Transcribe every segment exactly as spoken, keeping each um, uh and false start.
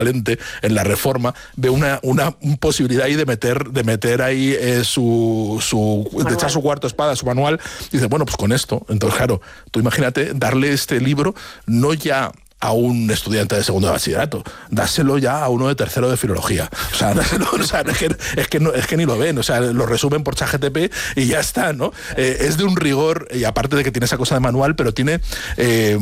en la Reforma, ve una, una posibilidad ahí de meter, de meter ahí eh, su, su de echar su cuarto espada, su manual, y dice, bueno, pues con esto. Entonces, claro, tú imagínate darle este libro no ya a un estudiante de segundo de bachillerato, dáselo ya a uno de tercero de filología. O sea, dáselo, o sea es, que, es, que no, es que ni lo ven, o sea, lo resumen por ChatGPT y ya está, ¿no? Eh, es de un rigor, y aparte de que tiene esa cosa de manual, pero tiene eh,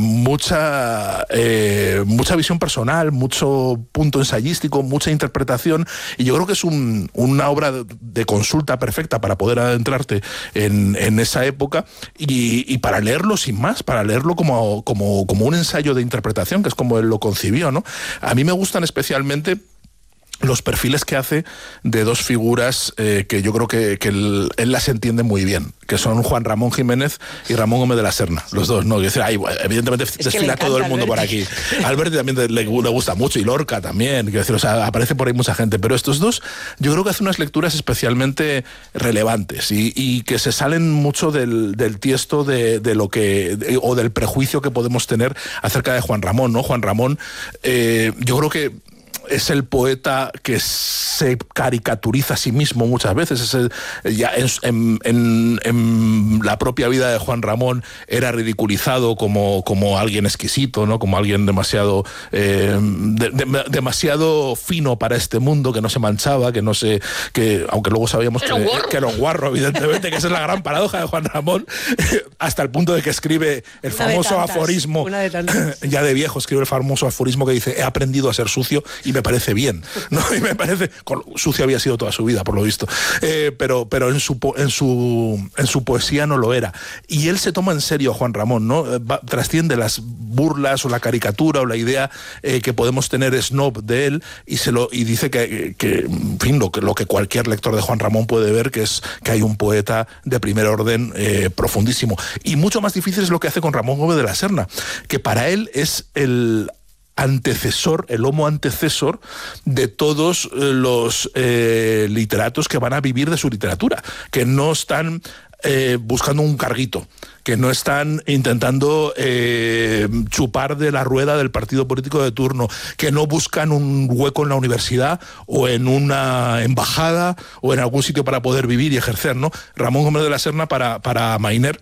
mucha, eh, mucha visión personal, mucho punto ensayístico, mucha interpretación, y yo creo que es un, una obra de consulta perfecta para poder adentrarte en, en esa época y, y para leerlo sin más, para leerlo como, como, como un ensayo de interpretación, que es como él lo concibió, ¿no? A mí me gustan especialmente los perfiles que hace de dos figuras eh, que yo creo que, que él, él las entiende muy bien, que son Juan Ramón Jiménez y Ramón Gómez de la Serna, los dos, ¿no? Y decir, ay, evidentemente es desfila todo el mundo por aquí. Alberti también le, le gusta mucho, y Lorca también, quiero decir, o sea, aparece por ahí mucha gente, pero estos dos yo creo que hacen unas lecturas especialmente relevantes y, y que se salen mucho del, del tiesto de, de lo que, de, o del prejuicio que podemos tener acerca de Juan Ramón, ¿no? Juan Ramón, eh, yo creo que es el poeta que se caricaturiza a sí mismo muchas veces. Es el, ya en, en, en la propia vida de Juan Ramón era ridiculizado como, como alguien exquisito, ¿no? Como alguien demasiado eh, de, de, demasiado fino para este mundo, que no se manchaba, que no se, que aunque luego sabíamos que, que era un guarro, evidentemente, que esa es la gran paradoja de Juan Ramón, hasta el punto de que escribe el una famoso tantas, aforismo, de ya de viejo escribe el famoso aforismo que dice: he aprendido a ser sucio y me parece bien, ¿no? Y me parece, sucio había sido toda su vida, por lo visto, eh, pero, pero en, su, en, su, en su poesía no lo era. Y él se toma en serio a Juan Ramón, ¿no? Va, trasciende las burlas o la caricatura o la idea eh, que podemos tener snob de él, y, se lo, y dice que, que en fin, lo que, lo que cualquier lector de Juan Ramón puede ver, que es que hay un poeta de primer orden eh, profundísimo. Y mucho más difícil es lo que hace con Ramón Gómez de la Serna, que para él es el antecesor, el homo antecesor de todos los eh, literatos que van a vivir de su literatura, que no están eh, buscando un carguito, que no están intentando eh, chupar de la rueda del partido político de turno, que no buscan un hueco en la universidad o en una embajada o en algún sitio para poder vivir y ejercer, ¿no? Ramón Gómez de la Serna para, para Mainer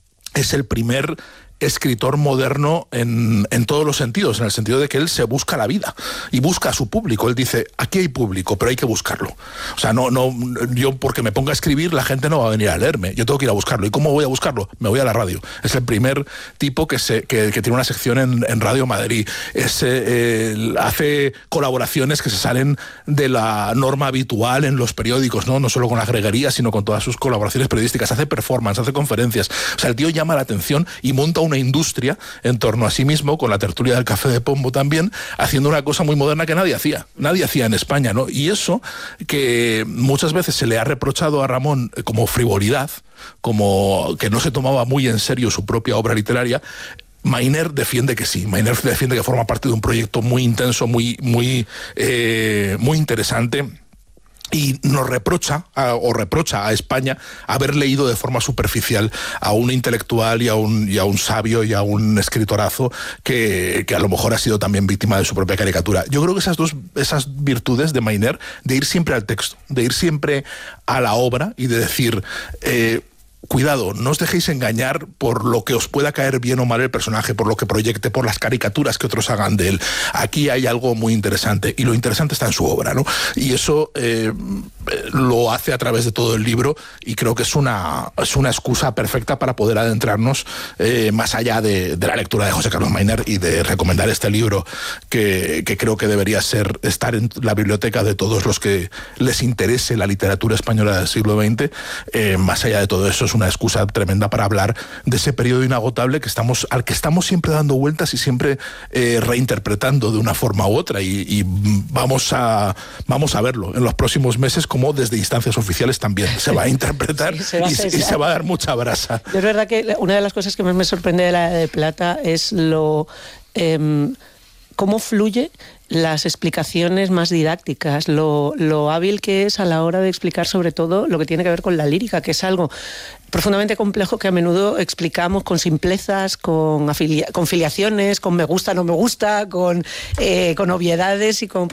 es el primer escritor moderno en, en todos los sentidos, en el sentido de que él se busca la vida y busca a su público. Él dice, aquí hay público, pero hay que buscarlo. O sea, no, no, yo porque me ponga a escribir, la gente no va a venir a leerme, yo tengo que ir a buscarlo. ¿Y cómo voy a buscarlo? Me voy a la radio. Es el primer tipo que, se, que, que tiene una sección en, en Radio Madrid. Es, eh, hace colaboraciones que se salen de la norma habitual en los periódicos, ¿no? No solo con la greguería, sino con todas sus colaboraciones periodísticas. Hace performance, hace conferencias. O sea, el tío llama la atención y monta una industria en torno a sí mismo, con la tertulia del Café de Pombo también, haciendo una cosa muy moderna que nadie hacía, nadie hacía en España, ¿no? Y eso que muchas veces se le ha reprochado a Ramón como frivolidad, como que no se tomaba muy en serio su propia obra literaria, Mainer defiende que sí, Mainer defiende que forma parte de un proyecto muy intenso, muy, muy, eh, muy interesante. Y nos reprocha, a, o reprocha a España, haber leído de forma superficial a un intelectual y a un, y a un sabio y a un escritorazo que, que a lo mejor ha sido también víctima de su propia caricatura. Yo creo que esas dos esas virtudes de Mainer, de ir siempre al texto, de ir siempre a la obra y de decir... Eh, cuidado, no os dejéis engañar por lo que os pueda caer bien o mal el personaje, por lo que proyecte, por las caricaturas que otros hagan de él. Aquí hay algo muy interesante, y lo interesante está en su obra, ¿no? Y eso eh, lo hace a través de todo el libro, y creo que es una, es una excusa perfecta para poder adentrarnos eh, más allá de, de la lectura de José Carlos Mainer, y de recomendar este libro que, que creo que debería ser estar en la biblioteca de todos los que les interese la literatura española del siglo veinte. Eh, más allá de todo eso, es una excusa tremenda para hablar de ese periodo inagotable que estamos, al que estamos siempre dando vueltas y siempre eh, reinterpretando de una forma u otra, y, y vamos a vamos a verlo en los próximos meses, como desde instancias oficiales también se va a interpretar, sí, se va a y, y se va a dar mucha brasa. Es verdad que una de las cosas que más me sorprende de la Edad de Plata es lo... Eh, cómo fluye las explicaciones más didácticas, lo, lo hábil que es a la hora de explicar sobre todo lo que tiene que ver con la lírica, que es algo profundamente complejo que a menudo explicamos con simplezas, con, afilia- con filiaciones, con me gusta, no me gusta, con, eh, con obviedades y con